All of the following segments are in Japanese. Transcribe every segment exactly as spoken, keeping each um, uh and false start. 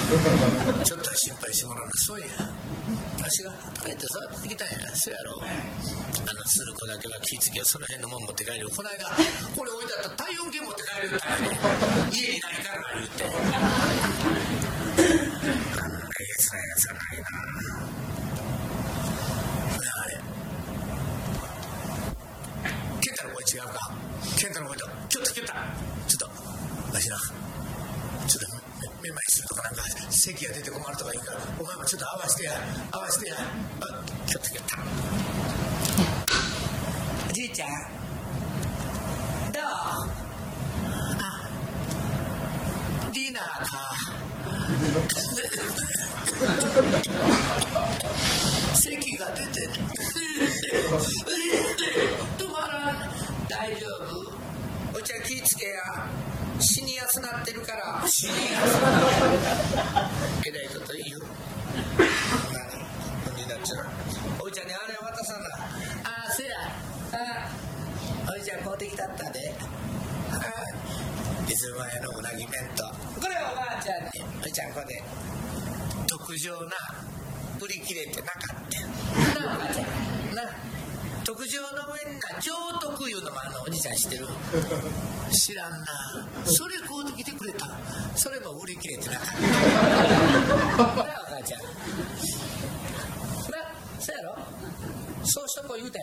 ちょっと心配してもらうのそうや。わしが帰って育ってきたんや。そうやろ。あの鶴子だけは気ぃつけよ。その辺のもん持って帰るよ。この間これ置いてあった体温計持って帰るよ。家に何から言ってあんなやつなやつはないな。あれ健太の声違うか。健太の声とちょっと健太ちょっとわしなちょっとめまいするとかなんか咳が出て困るとか言うからお前もちょっと合わせてや合わせてやあちょっと健太おじいちゃんどうあディナーか咳が出て止まらん大丈夫お茶気ぃつけや死にやすなってるから死にやすなってるえらいこと言うよ何になっちゃうおいちゃんにあれ渡さんなああせやあおいちゃん買うてきたったであいつもやのうなぎ弁当これおばあちゃんにおいちゃんこれ特上な売り切れてなかったなおばあちゃんな特上の上にな上特いうのもあのおじいちゃん知ってる知らんなそれ買うてきてくれたそれも売り切れてなかったなあお母ちゃんなそうやろそうしとこう言うたや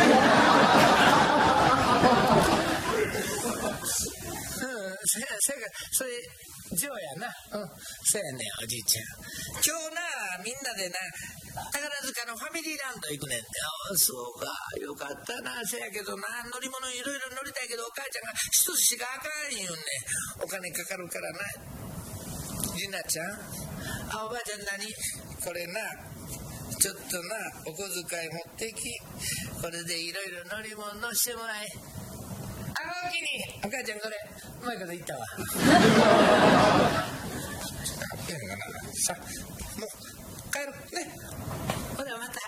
うんせやせやそれジョーやなうんそうやねおじいちゃん今日なみんなでな宝塚のファミリーランド行くねんってあそうかよかったなせやけどな乗り物いろいろ乗りたいけどお母ちゃんが一つしかあかん言うんねんお金かかるからなりなちゃんあおばあちゃん何これなちょっとなお小遣い持ってきこれでいろいろ乗り物乗してもらえあおおきにお母ちゃんこれうまいこと言ったわちょっとあっけんかなさもう帰ろうねほらまた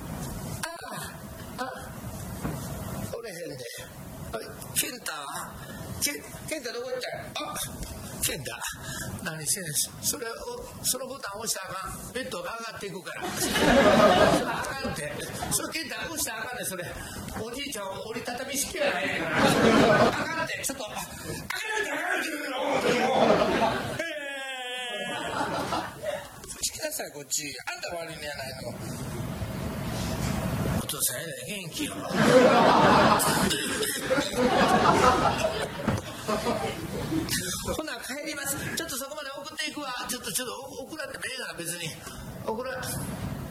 あああおれへんでおいケンタはケンタどこ行ったんあケンタ何してんすそれをそのボタン押したらあかんベッドが上がっていくからそれあかんってそれケンタ押したらあかんねそれおじいちゃん折りたたみ式やないからあかんってちょっとあかんってあかんって言うのへえ来なさいこっちあんた悪いんやないのお父さんやね元気よほな帰りますちょっとそこまで送っていくわちょっとちょっと送らんでもええから別に送らん送らんでも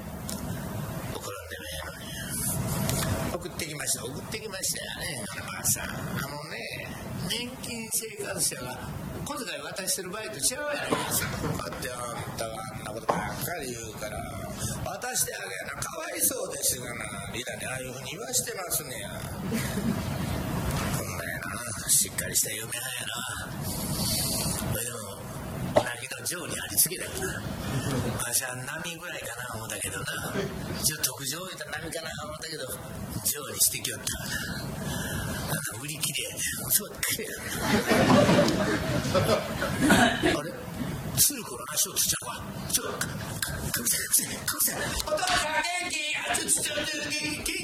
ええのに送ってきました送ってきましたよねおばあさんあのね年金生活者が小遣い渡してる場合と違うやないですかだってあんたはあんなことばっかり言うから渡してあげやなかわいそうですがなリナにああいうふうに言わしてますねやこんなんやなしっかりした嫁はんやなでもうなぎの上にありつけだよなわしは波ぐらいかな思ったけどなちょっと特上言うたら波かな思ったけど上にしてきよったわな売り切れやでそうだけあれ鶴子の足をつっちゃうわちょっと隠せ隠せお父さん元気あちょっとちょっと元気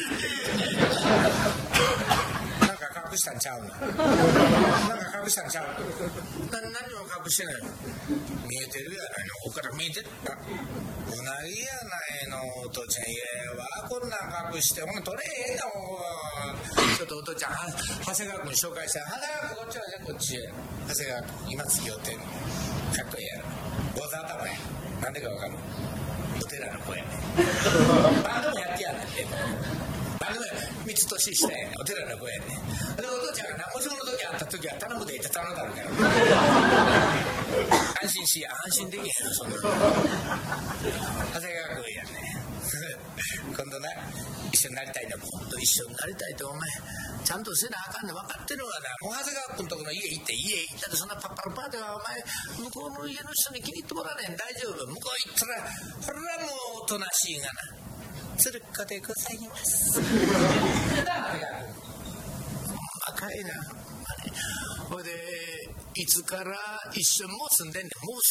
なんか隠したんちゃうのなんか隠したんちゃうな何も隠してない見えてるやないのここから見えてるあうなぎやないのお父ちゃんいやわこんなん隠してほんな取れへんだもんちょっとお父ちゃん長谷川君紹介して長谷川君こっちはねこっちへ長谷川君今付き合ってんのかっこいいやろ坊主頭やなんでかわかるお寺の子やねバンドもやってやんねんバンドも三つ年下やねんお寺の子やねんでお父ちゃんがもしもの時会った時は頼むでって頼んだるから安心しや安心できへんそんな長谷川君やね今度な一緒になりたいな今度一緒になりたいとお前ちゃんとせなあかんの分かってるわなもう長谷川君とこの家行って家行ったらそんなパッパラパーではお前向こうの家の人に気に入ってもらわねん大丈夫向こう行ったらほらもうおとなしいがな鶴子でございます赤いなほいでいつから一緒にもう住んでんねんもう